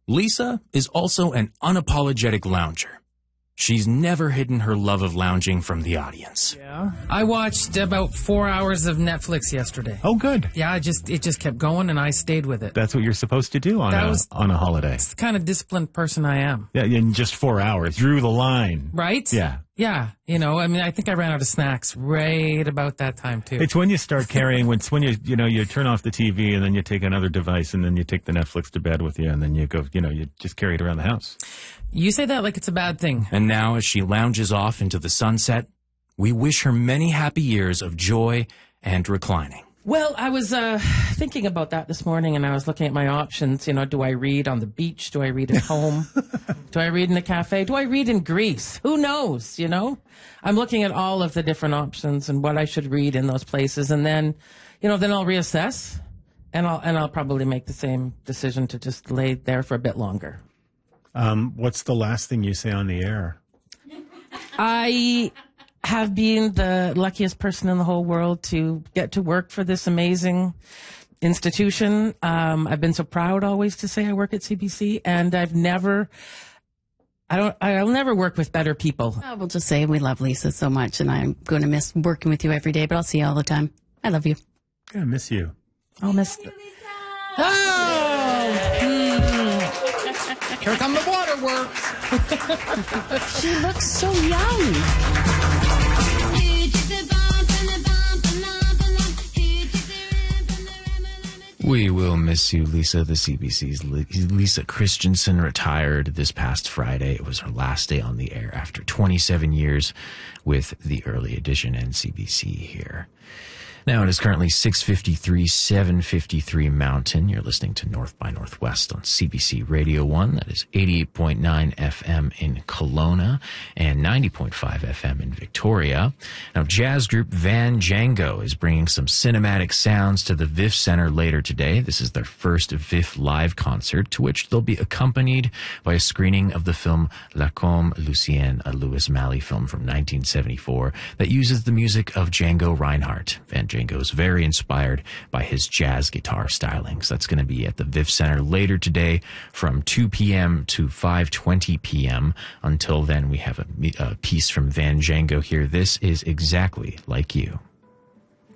Lisa is also an unapologetic lounger. She's never hidden her love of lounging from the audience. Yeah. I watched about 4 hours of Netflix yesterday. Oh, good. Yeah, it just kept going, and I stayed with it. That's what you're supposed to do on a holiday. That's the kind of disciplined person I am. Yeah, in just 4 hours. Drew the line. Right? Yeah. Yeah. You know, I mean, I think I ran out of snacks right about that time, too. It's when you start carrying, when you turn off the TV and then you take another device and then you take the Netflix to bed with you and then you go, you just carry it around the house. You say that like it's a bad thing. And now, as she lounges off into the sunset, we wish her many happy years of joy and reclining. Well, I was thinking about that this morning, and I was looking at my options. You know, do I read on the beach? Do I read at home? Do I read in a cafe? Do I read in Greece? Who knows, you know? I'm looking at all of the different options and what I should read in those places. And then, then I'll reassess, and I'll probably make the same decision to just lay there for a bit longer. What's the last thing you say on the air? I have been the luckiest person in the whole world to get to work for this amazing institution. I've been so proud always to say I work at CBC, and I'll never work with better people. I will just say we love Lisa so much, and I'm going to miss working with you every day, but I'll see you all the time. I love you. I miss you. I'll miss you. Here come the waterworks. She looks so young. We will miss you, Lisa. The CBC's Lisa Christensen retired this past Friday. It was her last day on the air after 27 years with the early edition and CBC here. Now it is currently 6:53, 7:53 Mountain. You're listening to North by Northwest on CBC Radio 1. That is 88.9 FM in Kelowna and 90.5 FM in Victoria. Now jazz group Van Django is bringing some cinematic sounds to the VIF Center later today. This is their first VIF live concert, to which they'll be accompanied by a screening of the film La Comme Lucienne, a Louis Malle film from 1974 that uses the music of Django Reinhardt. Van Django is very inspired by his jazz guitar stylings. That's going to be at the VIF Center later today from 2 p.m. to 5:20 p.m. Until then, we have a piece from Van Django here. This is Exactly Like You.